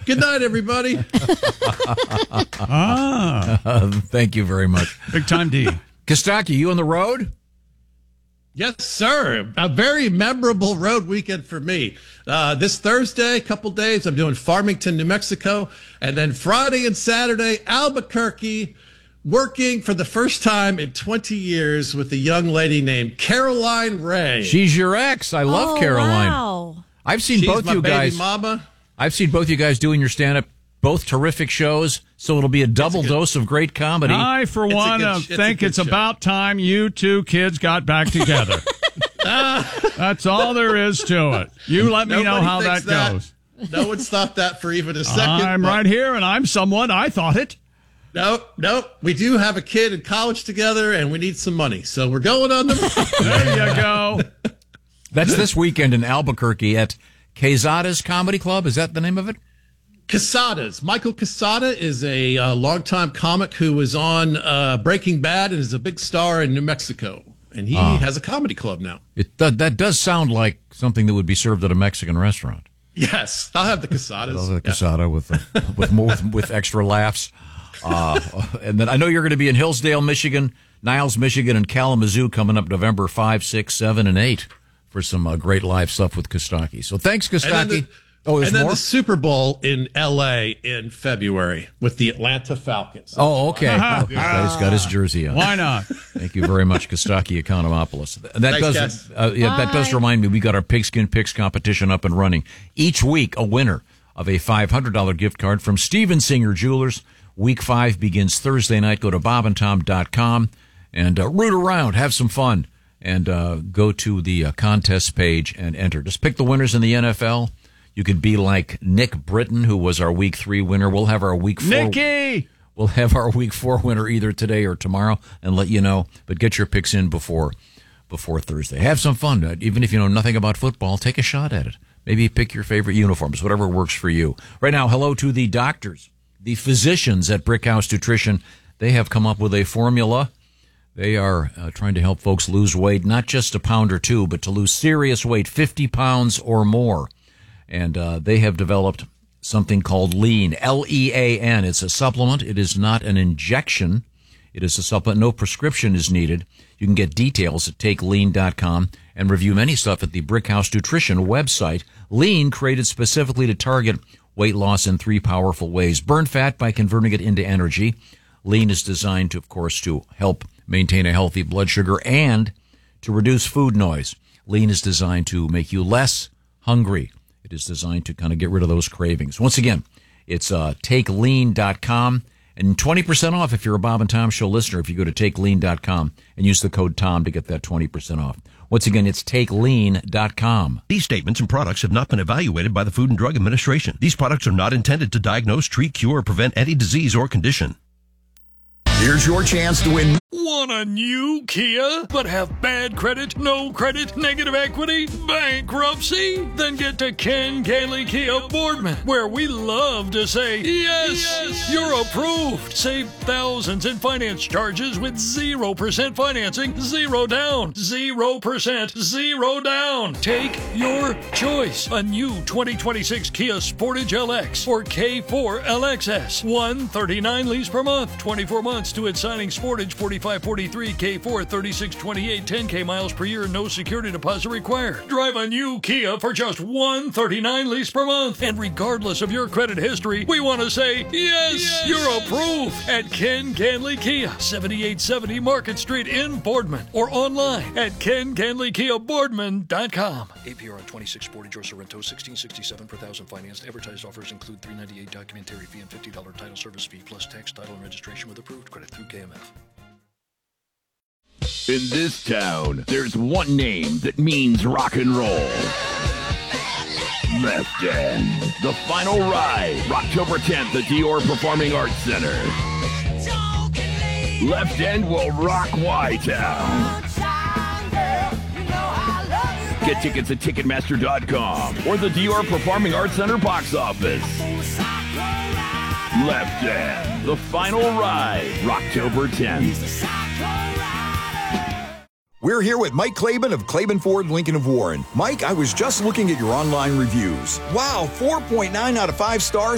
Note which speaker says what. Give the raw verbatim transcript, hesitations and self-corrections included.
Speaker 1: Good night, everybody.
Speaker 2: ah,
Speaker 3: uh, thank you very much.
Speaker 2: Big time D.
Speaker 3: Kostaki, you on the road?
Speaker 1: Yes, sir. A very memorable road weekend for me. Uh, this Thursday, a couple days, I'm doing Farmington, New Mexico. And then Friday and Saturday, Albuquerque, working for the first time in twenty years with a young lady named Caroline Ray.
Speaker 3: She's your ex. I love
Speaker 4: oh,
Speaker 3: Caroline.
Speaker 4: Wow.
Speaker 3: I've seen
Speaker 1: She's
Speaker 3: both
Speaker 1: my
Speaker 3: you
Speaker 1: baby
Speaker 3: guys.
Speaker 1: Mama.
Speaker 3: I've seen both you guys doing your stand-up. Both terrific shows, so it'll be a double a good, dose of great comedy.
Speaker 2: I, for it's one, uh, it's think it's show. about time you two kids got back together. That's all there is to it. You let me
Speaker 1: Nobody
Speaker 2: know how that,
Speaker 1: that
Speaker 2: goes.
Speaker 1: No one's thought that for even a second.
Speaker 2: I'm right here, and I'm someone. I thought it.
Speaker 1: No, no. We do have a kid in college together, and we need some money, so we're going on the.
Speaker 2: There you go.
Speaker 3: That's this weekend in Albuquerque at Quezada's Comedy Club. Is that the name of it?
Speaker 1: Quesada's. Michael Quesada is a uh, longtime comic who was on uh, Breaking Bad and is a big star in New Mexico. And he uh, has a comedy club now.
Speaker 3: It th- That does sound like something that would be served at a Mexican restaurant.
Speaker 1: Yes, I'll have the Quesadas.
Speaker 3: I'll have the Quesada yeah. with, uh, with, more, with with extra laughs. Uh, and then I know you're going to be in Hillsdale, Michigan, Niles, Michigan, and Kalamazoo coming up November fifth, sixth, seventh, and eighth for some uh, great live stuff with Kostaki. So thanks, Kostaki.
Speaker 1: Oh, and then
Speaker 3: more?
Speaker 1: the Super Bowl in L A in February with the Atlanta Falcons.
Speaker 3: Oh, okay. okay. He's got his jersey on.
Speaker 2: Why not?
Speaker 3: Thank you very much, Kostaki Economopoulos. That
Speaker 1: Thanks,
Speaker 3: does uh, yeah, that does remind me, we got our Pigskin Picks competition up and running. Each week, a winner of a five hundred dollars gift card from Steven Singer Jewelers. Week five begins Thursday night. Go to bob and tom dot com and uh, root around, have some fun, and uh, go to the uh, contest page and enter. Just pick the winners in the N F L. You could be like Nick Britton, who was our week three winner. We'll have our week four.
Speaker 2: Nicky!
Speaker 3: We'll have our week four winner either today or tomorrow and let you know. But get your picks in before before Thursday. Have some fun. Even if you know nothing about football, take a shot at it. Maybe pick your favorite uniforms, whatever works for you. Right now, hello to the doctors, the physicians at Brickhouse Nutrition. They have come up with a formula. They are uh, trying to help folks lose weight, not just a pound or two, but to lose serious weight, fifty pounds or more. And uh, they have developed something called Lean, L E A N. It's a supplement. It is not an injection. It is a supplement. No prescription is needed. You can get details at take lean dot com and review many stuff at the Brickhouse Nutrition website. Lean, created specifically to target weight loss in three powerful ways. Burn fat by converting it into energy. Lean is designed, to, of course, to help maintain a healthy blood sugar and to reduce food noise. Lean is designed to make you less hungry. It is designed to kind of get rid of those cravings. Once again, it's uh, take lean dot com and twenty percent off if you're a Bob and Tom Show listener if you go to take lean dot com and use the code TOM to get that twenty percent off. Once again, it's take lean dot com.
Speaker 5: These statements and products have not been evaluated by the Food and Drug Administration. These products are not intended to diagnose, treat, cure, or prevent any disease or condition.
Speaker 6: Here's your chance to win.
Speaker 7: Want a new Kia, but have bad credit, no credit, negative equity, bankruptcy? Then get to Ken Gailey Kia Boardman, where we love to say, yes, yes, you're approved. Save thousands in finance charges with zero percent financing, zero down, zero percent, zero down. Take your choice. A new twenty twenty-six Kia Sportage L X or K four L X S. one thirty-nine lease per month, twenty-four months to its signing. Sportage forty-five forty-three, K four thirty-six twenty-eight, ten K miles per year, no security deposit required. Drive a new Kia for just one thirty-nine lease per month. And regardless of your credit history, we want to say, yes, yes, you're approved at Ken Ganley Kia, seventy-eight seventy Market Street in Boardman, or online at ken ganley kia boardman dot com.
Speaker 8: A P R on twenty-six Sportage or Sorrento, sixteen sixty-seven per thousand financed. Advertised offers include three ninety-eight documentary fee and fifty dollars title service fee plus tax, title, and registration with approved credit through K M F.
Speaker 9: In this town, there's one name that means rock and roll. Left End. The final ride, October tenth at Dior Performing Arts Center. Left End will rock Y-Town. Get tickets at ticketmaster dot com or the Dior Performing Arts Center box office. Left End, the final ride, October tenth.
Speaker 6: We're here with Mike Claiborne of Claiborne Ford Lincoln of Warren. Mike, I was just looking at your online reviews. Wow, four point nine out of five stars.